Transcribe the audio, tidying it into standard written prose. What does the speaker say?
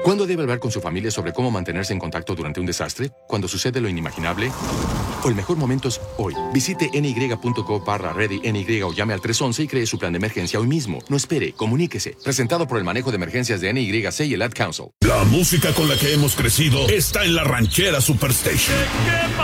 ¿Cuándo debe hablar con su familia sobre cómo mantenerse en contacto durante un desastre? ¿Cuando sucede lo inimaginable? O el mejor momento es hoy. Visite ny.gov/ready NY o llame al 311 y cree su plan de emergencia hoy mismo. No espere, comuníquese. Presentado por el manejo de emergencias de NYC y el Ad Council. La música con la que hemos crecido está en la Ranchera Superstation.